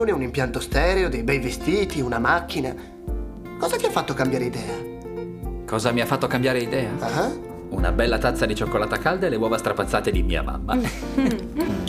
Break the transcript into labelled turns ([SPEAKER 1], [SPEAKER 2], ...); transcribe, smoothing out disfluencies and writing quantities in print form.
[SPEAKER 1] un impianto stereo, dei bei vestiti, una macchina. Cosa ti ha fatto cambiare idea?
[SPEAKER 2] Cosa mi ha fatto cambiare idea?
[SPEAKER 1] Ah?
[SPEAKER 2] Una bella tazza di cioccolata calda e le uova strapazzate di mia mamma.